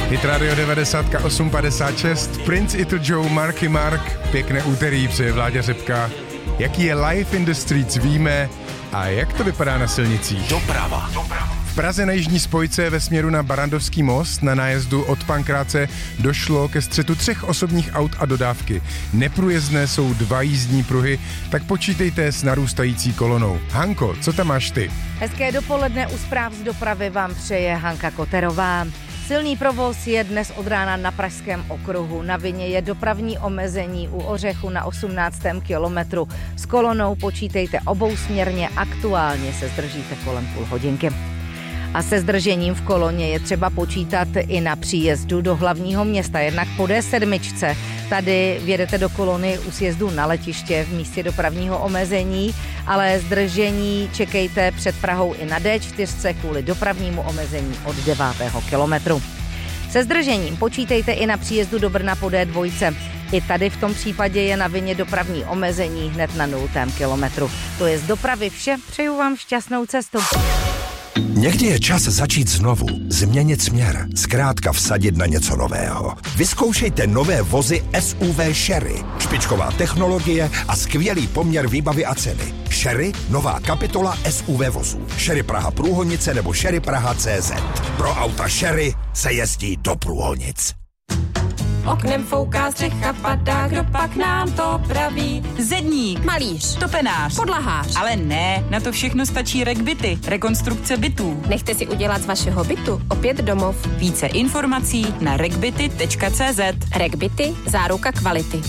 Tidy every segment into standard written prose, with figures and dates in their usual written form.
Hit Radio 98.56, Prince Little Joe, Marky Mark, pěkné úterý, přeje Vláďa Řepka. Jaký je life in the streets, víme, a jak to vypadá na silnicích. Doprava. V Praze na jižní spojce ve směru na Barrandovský most na nájezdu od Pankráce došlo ke střetu 3 osobních aut a dodávky. Neprůjezdné jsou 2 jízdní pruhy, tak počítejte s narůstající kolonou. Hanko, co tam máš ty? Hezké dopoledne, u zpráv z dopravy vám přeje Hanka Koterová. Silný provoz je dnes od rána na Pražském okruhu. Na vině je dopravní omezení u Ořechu na 18. kilometru. S kolonou počítejte obousměrně, aktuálně se zdržíte kolem půl hodinky. A se zdržením v koloně je třeba počítat i na příjezdu do hlavního města, jednak po D7. Tady vjedete do kolony u sjezdu na letiště v místě dopravního omezení, ale zdržení čekejte před Prahou i na D4 kvůli dopravnímu omezení od 9. kilometru. Se zdržením počítejte i na příjezdu do Brna po D2. I tady v tom případě je na vině dopravní omezení hned na 0. kilometru. To je z dopravy vše, přeju vám šťastnou cestu. Někdy je čas začít znovu, změnit směr, zkrátka vsadit na něco nového. Vyzkoušejte nové vozy SUV Sherry. Špičková technologie a skvělý poměr výbavy a ceny. Sherry, nová kapitola SUV vozů. Sherry Praha Průhonice nebo Sherry Praha CZ. Pro auta Sherry se jezdí do Průhonic. Oknem fouká střecha, padá, kdo pak nám to praví? Zedník, Malíř, topenář, podlahář. ale ne, na to všechno stačí RegBity, rekonstrukce bytů. Nechte si udělat z vašeho bytu opět domov. Více informací na regbity.cz. RegBity, záruka kvality.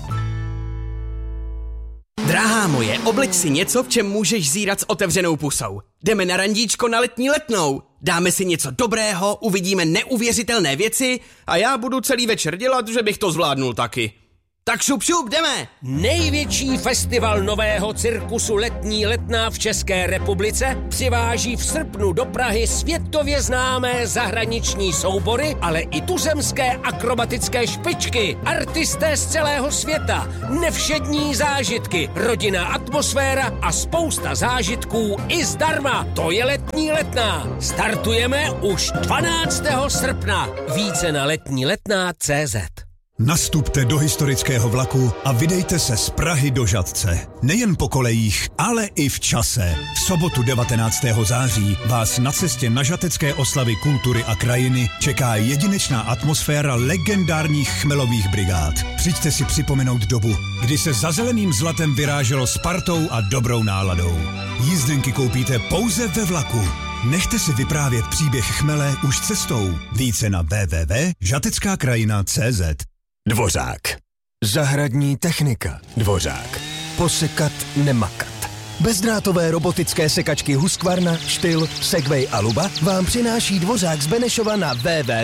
Drahá moje, obleč si něco, v čem můžeš zírat s otevřenou pusou. Jdeme na randíčko na letní Letnou. Dáme si něco dobrého, uvidíme neuvěřitelné věci a já budu celý večer dělat, že bych to zvládnul taky. Tak šup, jdeme! Největší festival nového cirkusu Letní Letná v České republice přiváží v srpnu do Prahy světově známé zahraniční soubory, ale i tuzemské akrobatické špičky, artisté z celého světa, nevšední zážitky, rodinná atmosféra a spousta zážitků i zdarma. To je Letní Letná. Startujeme už 12. srpna. Více na letniletná.cz. Nastupte do historického vlaku a vydejte se z Prahy do Žatce. Nejen po kolejích, ale i v čase. V sobotu 19. září vás na cestě na žatecké oslavy kultury a krajiny čeká jedinečná atmosféra legendárních chmelových brigád. Přijďte si připomenout dobu, kdy se za zeleným zlatem vyráželo s partou a dobrou náladou. Jízdenky koupíte pouze ve vlaku. Nechte si vyprávět příběh chmele už cestou. Více na www.žateckákrajina.cz. Dvořák. Zahradní technika. Dvořák. Posekat, nemakat. Bezdrátové robotické sekačky Husqvarna, Styl, Segway a Luba vám přináší Dvořák z Benešova na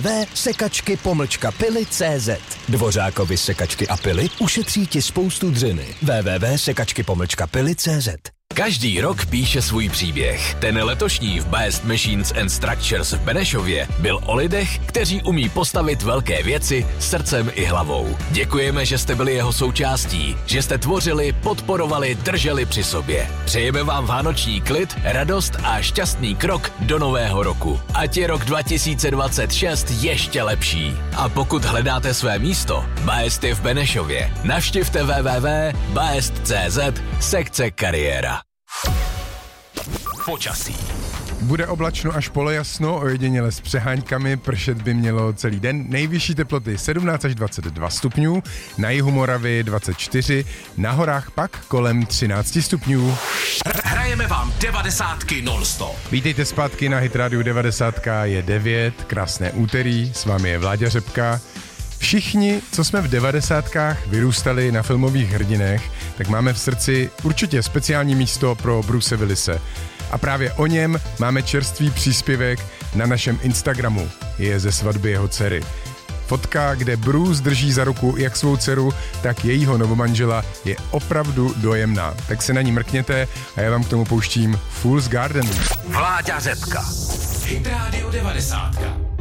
www.sekačky-pily.cz. Dvořákovi sekačky a pily ušetří ti spoustu dřiny. www.sekačky-pily.cz. Každý rok píše svůj příběh. Ten letošní v Best Machines and Structures v Benešově byl o lidech, kteří umí postavit velké věci srdcem i hlavou. Děkujeme, že jste byli jeho součástí, že jste tvořili, podporovali, drželi při sobě. Přejeme vám vánoční klid, radost a šťastný krok do nového roku. Ať je rok 2026 ještě lepší. A pokud hledáte své místo, Best je v Benešově. Navštivte www.best.cz sekce kariéra. Počasí. Bude oblačno až polojasno, ojediněle s přeháňkami, pršet by mělo celý den. Nejvyšší teploty 17 až 22 stupňů, na jihu Moravy 24, na horách pak kolem 13 stupňů. Hrajeme vám 90ky non-stop. Vítejte zpátky na Hit Radio 90, je 9, krásné úterý, s vámi je Vláďa Řepka. Všichni, co jsme v 90kách vyrůstali na filmových hrdinech, tak máme v srdci určitě speciální místo pro Bruce Willise. A právě o něm máme čerstvý příspěvek na našem Instagramu. Je ze svatby jeho dcery. Fotka, kde Bruce drží za ruku jak svou dceru, tak jejího novomanžela, je opravdu dojemná. Tak se na ní mrkněte a já vám k tomu pouštím Fool's Garden. Vláďa Řepka. Hit Radio 90.